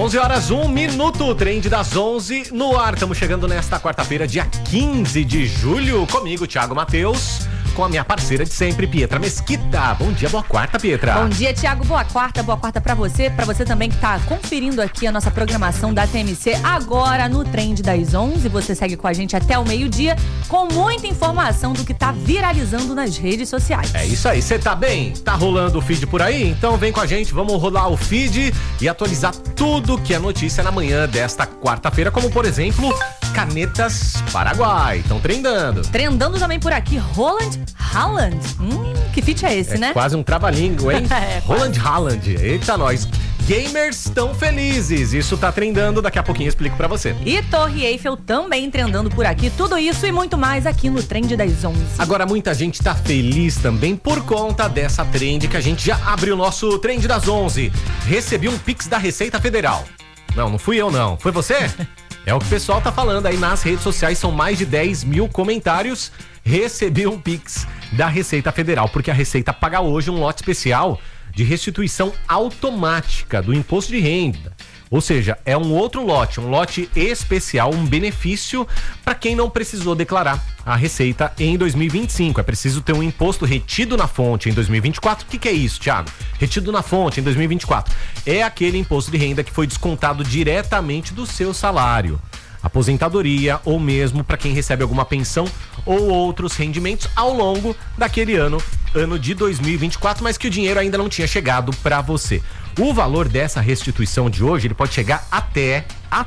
11 horas, 1 minuto, trend das 11 no ar. Estamos chegando nesta quarta-feira, dia 15 de julho. Comigo, Thiago Matheus, com a minha parceira de sempre, Pietra Mesquita. Bom dia, boa quarta, Pietra. Bom dia, Thiago, boa quarta pra você também que tá conferindo aqui a nossa programação da TMC agora no Trend das 11. Você segue com a gente até o meio-dia com muita informação do que tá viralizando nas redes sociais. É isso aí, você tá bem? Tá rolando o feed por aí? Então vem com a gente, vamos rolar o feed e atualizar tudo que é notícia na manhã desta quarta-feira, como por exemplo, canetas Paraguai, estão trendando. Trendando também por aqui, Roland Haaland. Que feat é esse, né? Quase um trava-língua, hein? Roland Haaland, eita nós. Gamers estão felizes, isso tá trendando, daqui a pouquinho eu explico pra você. E Torre Eiffel também trendando por aqui, tudo isso e muito mais aqui no Trend das 11. Agora muita gente tá feliz também por conta dessa trend que a gente já abre o nosso Trend das 11. Recebi um Pix da Receita Federal. Não fui eu não, foi você? É o que o pessoal tá falando aí nas redes sociais, são mais de 10 mil comentários. Recebi um Pix da Receita Federal, porque a Receita paga hoje um lote especial de restituição automática do imposto de renda. Ou seja, é um outro lote, um lote especial, um benefício para quem não precisou declarar a receita em 2025. É preciso ter um imposto retido na fonte em 2024. O que é isso, Thiago? Retido na fonte em 2024 é aquele imposto de renda que foi descontado diretamente do seu salário, aposentadoria ou mesmo para quem recebe alguma pensão ou outros rendimentos ao longo daquele ano de 2024, mas que o dinheiro ainda não tinha chegado para você. O valor dessa restituição de hoje, ele pode chegar até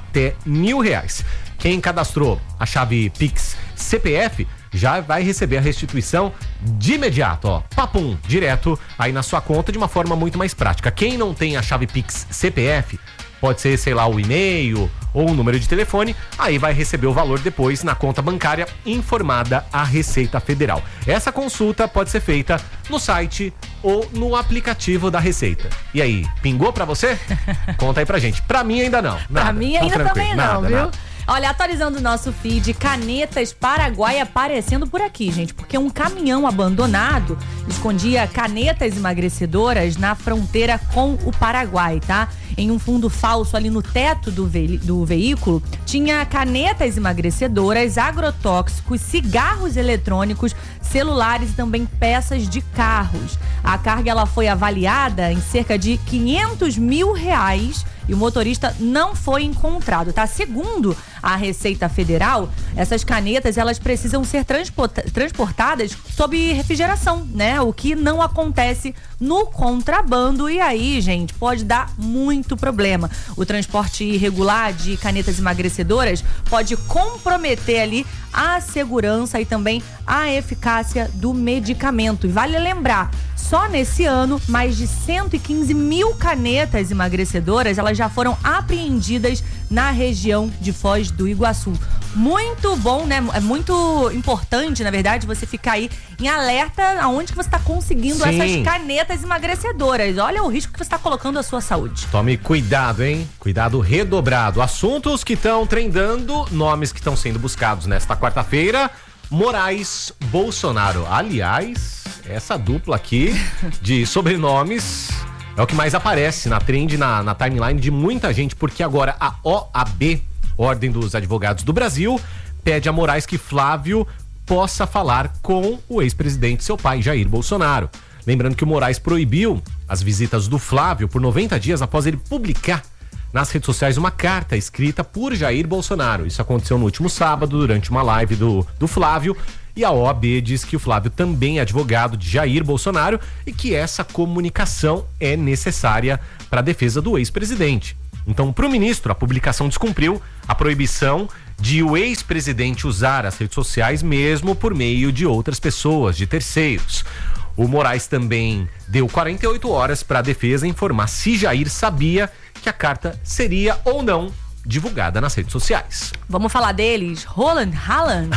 R$1.000. Quem cadastrou a chave Pix CPF já vai receber a restituição de imediato, ó, papum, direto aí na sua conta de uma forma muito mais prática. Quem não tem a chave Pix CPF, pode ser, sei lá, o e-mail ou o número de telefone, aí vai receber o valor depois na conta bancária informada à Receita Federal. Essa consulta pode ser feita no site ou no aplicativo da Receita. E aí, pingou pra você? Conta aí pra gente. Pra mim ainda não. Pra mim ainda também não, viu? Nada. Olha, atualizando o nosso feed, canetas Paraguai aparecendo por aqui, gente, porque um caminhão abandonado escondia canetas emagrecedoras na fronteira com o Paraguai, tá? Em um fundo falso ali no teto do veículo, tinha canetas emagrecedoras, agrotóxicos, cigarros eletrônicos, celulares e também peças de carros. A carga ela foi avaliada em cerca de R$500 mil e o motorista não foi encontrado, tá? Segundo a Receita Federal, essas canetas, elas precisam ser transportadas sob refrigeração, né? O que não acontece no contrabando e aí, gente, pode dar muito problema. O transporte irregular de canetas emagrecedoras pode comprometer ali a segurança e também a eficácia do medicamento. E vale lembrar, só nesse ano, mais de 115 mil canetas emagrecedoras, elas já foram apreendidas na região de Foz do Iguaçu. Muito bom, né? É muito importante, na verdade, você ficar aí em alerta aonde que você está conseguindo essas canetas emagrecedoras. Olha o risco que você está colocando à sua saúde. Tome cuidado, hein? Cuidado redobrado. Assuntos que estão trendando, nomes que estão sendo buscados nesta quarta-feira. Moraes, Bolsonaro. Aliás, essa dupla aqui de sobrenomes é o que mais aparece na trend, na timeline de muita gente, porque agora a OAB, Ordem dos Advogados do Brasil, pede a Moraes que Flávio possa falar com o ex-presidente, seu pai, Jair Bolsonaro. Lembrando que o Moraes proibiu as visitas do Flávio por 90 dias após ele publicar nas redes sociais uma carta escrita por Jair Bolsonaro. Isso aconteceu no último sábado, durante uma live do Flávio, e a OAB diz que o Flávio também é advogado de Jair Bolsonaro e que essa comunicação é necessária para a defesa do ex-presidente. Então, para o ministro, a publicação descumpriu a proibição de o ex-presidente usar as redes sociais mesmo por meio de outras pessoas, de terceiros. O Moraes também deu 48 horas para a defesa informar se Jair sabia que a carta seria ou não divulgada nas redes sociais. Vamos falar deles? Roland Haaland?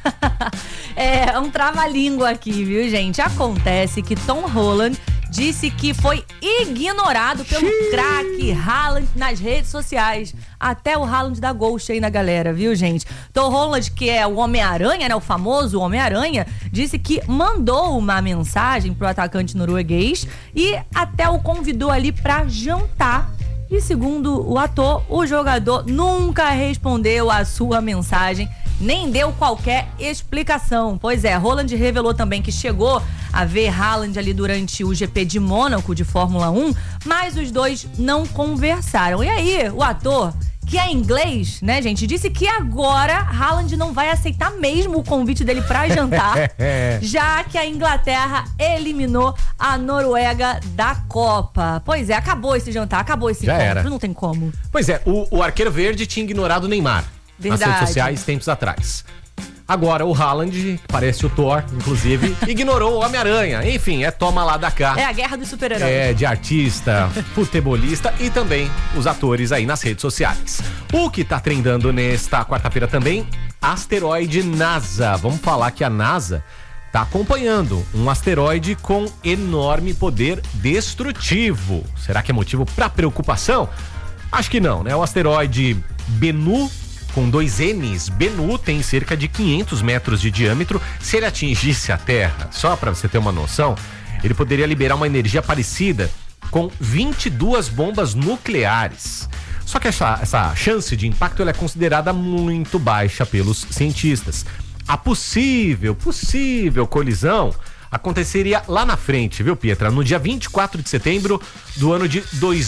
É um trava-língua aqui, viu, gente? Acontece que Tom Holland disse que foi ignorado pelo craque Haaland nas redes sociais. Até o Haaland dá ghost aí na galera, viu, gente? Tom Holland, que é o Homem-Aranha, né? O famoso Homem-Aranha, disse que mandou uma mensagem pro atacante norueguês e até o convidou ali pra jantar. E segundo o ator, o jogador nunca respondeu a sua mensagem, nem deu qualquer explicação. Pois é, Roland revelou também que chegou a ver Haaland ali durante o GP de Mônaco de Fórmula 1, mas os dois não conversaram. E aí, o ator, que é inglês, né, gente, disse que agora Haaland não vai aceitar mesmo o convite dele pra jantar, já que a Inglaterra eliminou a Noruega da Copa. Pois é, acabou esse jantar, acabou esse encontro, não tem como. Pois é, o arqueiro verde tinha ignorado o Neymar nas redes sociais tempos atrás. Agora o Haaland, que parece o Thor, inclusive, ignorou o Homem-Aranha. Enfim, toma lá da cá. É a guerra dos super-heróis. De artista, futebolista e também os atores aí nas redes sociais. O que tá trendando nesta quarta-feira também, asteroide NASA. Vamos falar que a NASA tá acompanhando um asteroide com enorme poder destrutivo. Será que é motivo para preocupação? Acho que não, né? O asteroide Bennu, com 2 N's, Bennu tem cerca de 500 metros de diâmetro. Se ele atingisse a Terra, só para você ter uma noção, ele poderia liberar uma energia parecida com 22 bombas nucleares. Só que essa chance de impacto ela é considerada muito baixa pelos cientistas. A possível colisão aconteceria lá na frente, viu, Pietra? No dia 24 de setembro do ano de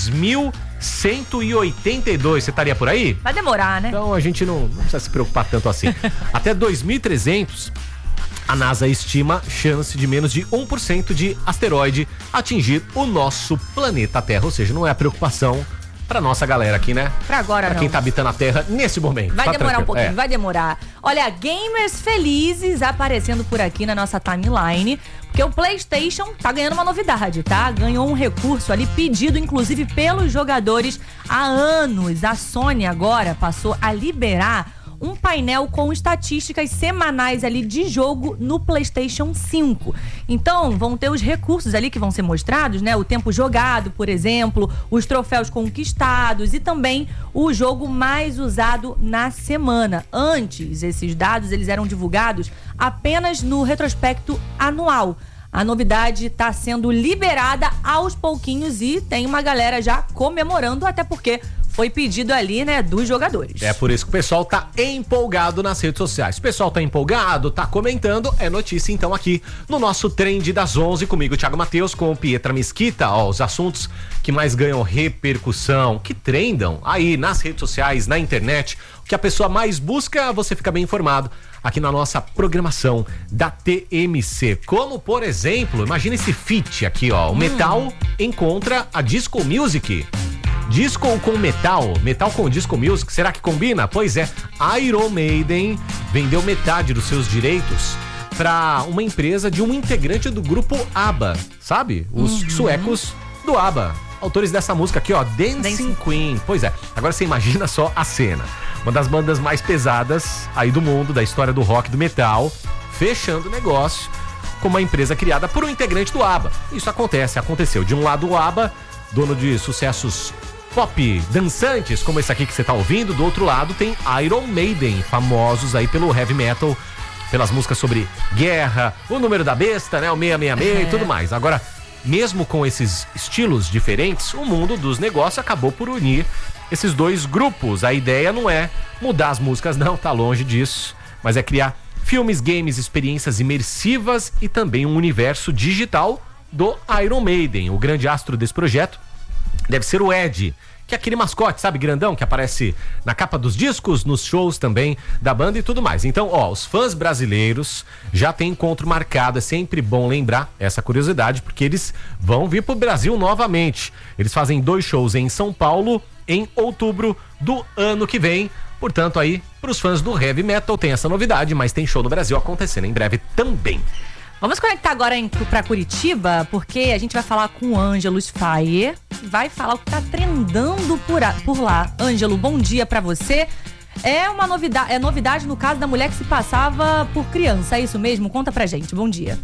2182. Você estaria por aí? Vai demorar, né? Então a gente não precisa se preocupar tanto assim. Até 2300, a NASA estima chance de menos de 1% de asteroide atingir o nosso planeta Terra. Ou seja, não é a preocupação pra nossa galera aqui, né? Pra agora pra quem tá habitando a Terra nesse momento. Vai demorar um pouquinho, vai demorar. Olha, gamers felizes aparecendo por aqui na nossa timeline, porque o PlayStation tá ganhando uma novidade, tá? Ganhou um recurso ali pedido, inclusive, pelos jogadores há anos. A Sony agora passou a liberar um painel com estatísticas semanais ali de jogo no PlayStation 5. Então, vão ter os recursos ali que vão ser mostrados, né? O tempo jogado, por exemplo, os troféus conquistados e também o jogo mais usado na semana. Antes, esses dados eles eram divulgados apenas no retrospecto anual. A novidade está sendo liberada aos pouquinhos e tem uma galera já comemorando, até porque foi pedido ali, né, dos jogadores. É por isso que o pessoal tá empolgado nas redes sociais. O pessoal tá empolgado, tá comentando, é notícia então aqui no nosso Trend das 11, comigo, Thiago Matheus, com o Pietra Mesquita, os assuntos que mais ganham repercussão, que trendam aí nas redes sociais, na internet, o que a pessoa mais busca, você fica bem informado aqui na nossa programação da TMC. Como, por exemplo, imagina esse feat aqui, o Metal encontra a Disco Music. Disco com metal com disco music, será que combina? Pois é, Iron Maiden vendeu metade dos seus direitos para uma empresa de um integrante do grupo ABBA, sabe? Os suecos do ABBA, autores dessa música aqui, Dancing Queen. Pois é, agora você imagina só a cena. Uma das bandas mais pesadas aí do mundo, da história do rock e do metal, fechando o negócio com uma empresa criada por um integrante do ABBA. Isso aconteceu. De um lado o ABBA, dono de sucessos pop dançantes, como esse aqui que você tá ouvindo. Do outro lado tem Iron Maiden, famosos aí pelo heavy metal, pelas músicas sobre guerra, o número da besta, né, o 666 e tudo mais. Agora, mesmo com esses estilos diferentes, o mundo dos negócios acabou por unir esses dois grupos. A ideia não é mudar as músicas, não, tá longe disso, mas é criar filmes, games, experiências imersivas e também um universo digital do Iron Maiden. O grande astro desse projeto deve ser o Ed, que é aquele mascote, sabe, grandão, que aparece na capa dos discos, nos shows também da banda e tudo mais. Então, os fãs brasileiros já têm encontro marcado. É sempre bom lembrar essa curiosidade, porque eles vão vir pro Brasil novamente. Eles fazem 2 shows em São Paulo em outubro do ano que vem. Portanto, aí, pros fãs do heavy metal tem essa novidade, mas tem show no Brasil acontecendo em breve também. Vamos conectar agora para Curitiba, porque a gente vai falar com o Ângelo Faye, vai falar o que tá trendando por lá. Ângelo, bom dia para você. É uma novidade no caso da mulher que se passava por criança, é isso mesmo? Conta pra gente, bom dia.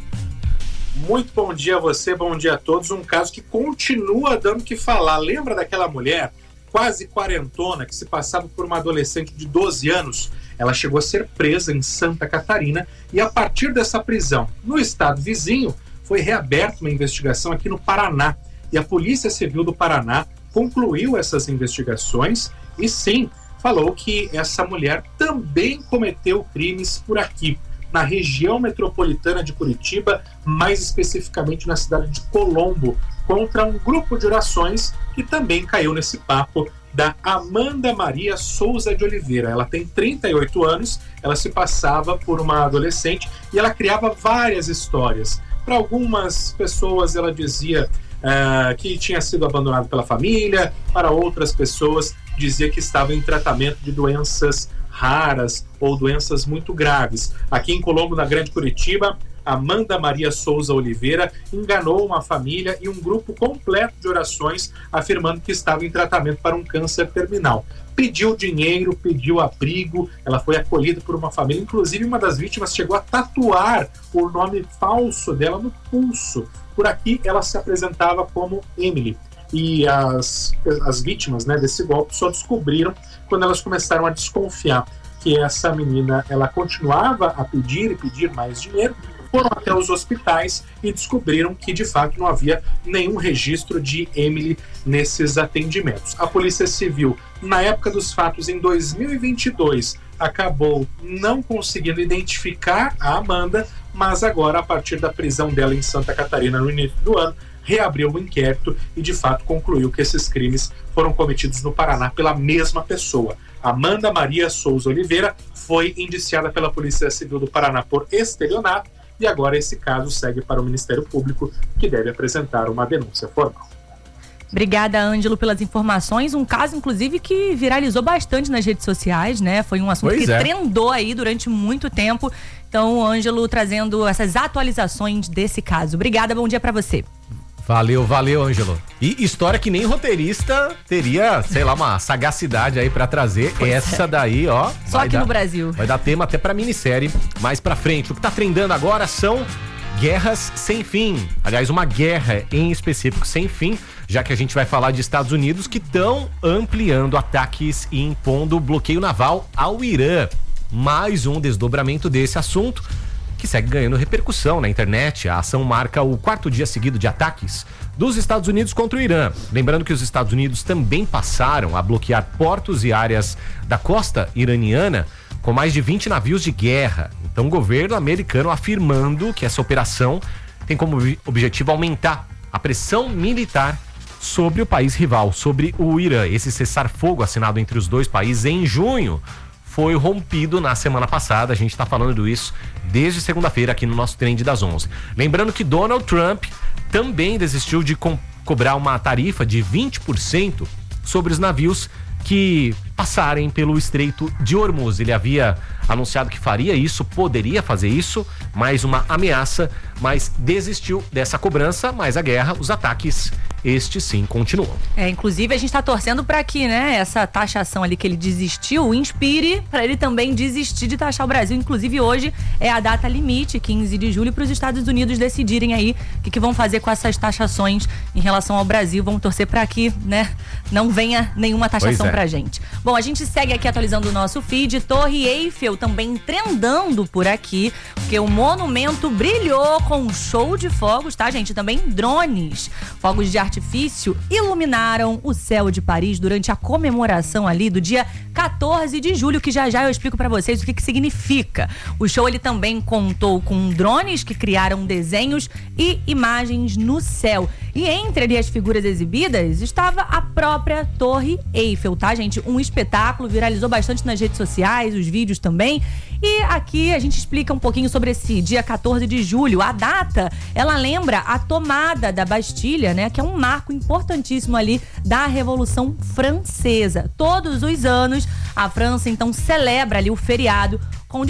Muito bom dia a você, bom dia a todos. Um caso que continua dando o que falar. Lembra daquela mulher quase quarentona que se passava por uma adolescente de 12 anos? Ela chegou a ser presa em Santa Catarina e a partir dessa prisão no estado vizinho foi reaberta uma investigação aqui no Paraná. E a Polícia Civil do Paraná concluiu essas investigações e sim, falou que essa mulher também cometeu crimes por aqui, na região metropolitana de Curitiba, mais especificamente na cidade de Colombo, contra um grupo de orações que também caiu nesse papo da Amanda Maria Souza de Oliveira. Ela tem 38 anos, ela se passava por uma adolescente e ela criava várias histórias. Para algumas pessoas ela dizia que tinha sido abandonada pela família, para outras pessoas dizia que estava em tratamento de doenças raras ou doenças muito graves. Aqui em Colombo, na Grande Curitiba, Amanda Maria Souza Oliveira enganou uma família e um grupo completo de orações, afirmando que estava em tratamento para um câncer terminal. Pediu dinheiro, pediu abrigo, ela foi acolhida por uma família, inclusive uma das vítimas chegou a tatuar o nome falso dela no pulso. Por aqui ela se apresentava como Emily. E as vítimas, né, desse golpe só descobriram quando elas começaram a desconfiar que essa menina ela continuava a pedir e pedir mais dinheiro. Foram até os hospitais e descobriram que de fato não havia nenhum registro de Emily nesses atendimentos. A Polícia Civil, na época dos fatos em 2022, acabou não conseguindo identificar a Amanda, mas agora, a partir da prisão dela em Santa Catarina no início do ano, reabriu o inquérito e de fato concluiu que esses crimes foram cometidos no Paraná pela mesma pessoa. Amanda Maria Souza Oliveira foi indiciada pela Polícia Civil do Paraná por estelionato e agora esse caso segue para o Ministério Público, que deve apresentar uma denúncia formal. Obrigada, Ângelo, pelas informações. Um caso, inclusive, que viralizou bastante nas redes sociais, né? Foi um assunto que trendou aí durante muito tempo. Então, o Ângelo trazendo essas atualizações desse caso. Obrigada, bom dia pra você. Valeu, Ângelo. E história que nem roteirista teria, sei lá, uma sagacidade aí pra trazer. Essa daí, ó. Só aqui no Brasil. Vai dar tema até pra minissérie mais pra frente. O que tá trendando agora são guerras sem fim. Aliás, uma guerra em específico sem fim, já que a gente vai falar de Estados Unidos que estão ampliando ataques e impondo bloqueio naval ao Irã. Mais um desdobramento desse assunto que segue ganhando repercussão na internet. A ação marca o 4º dia seguido de ataques dos Estados Unidos contra o Irã. Lembrando que os Estados Unidos também passaram a bloquear portos e áreas da costa iraniana com mais de 20 navios de guerra. Então, o governo americano afirmando que essa operação tem como objetivo aumentar a pressão militar sobre o país rival, sobre o Irã. Esse cessar-fogo assinado entre os dois países em junho foi rompido na semana passada. A gente está falando isso desde segunda-feira aqui no nosso Trend das 11. Lembrando que Donald Trump também desistiu de cobrar uma tarifa de 20% sobre os navios que passarem pelo Estreito de Hormuz. Ele havia anunciado que faria isso, poderia fazer isso, mais uma ameaça, mas desistiu dessa cobrança. Mas a guerra, os ataques, estes sim continuam. Inclusive a gente tá torcendo para que, né, essa taxação ali que ele desistiu inspire para ele também desistir de taxar o Brasil. Inclusive hoje é a data limite, 15 de julho, para os Estados Unidos decidirem aí o que vão fazer com essas taxações em relação ao Brasil. Vamos torcer para que, né, não venha nenhuma taxação pra gente. Bom, a gente segue aqui atualizando o nosso feed. Torre Eiffel também trendando por aqui, porque o monumento brilhou com um show de fogos, tá, gente? Também drones. Fogos de artifício iluminaram o céu de Paris durante a comemoração ali do dia 14 de julho, que já eu explico pra vocês o que significa. O show ele também contou com drones que criaram desenhos e imagens no céu. E entre ali as figuras exibidas estava a própria Torre Eiffel, tá, gente? Um espetáculo, viralizou bastante nas redes sociais, os vídeos também. E aqui a gente explica um pouquinho sobre esse dia 14 de julho. A data, ela lembra a tomada da Bastilha, né? Que é um marco importantíssimo ali da Revolução Francesa. Todos os anos, a França, então, celebra ali o feriado com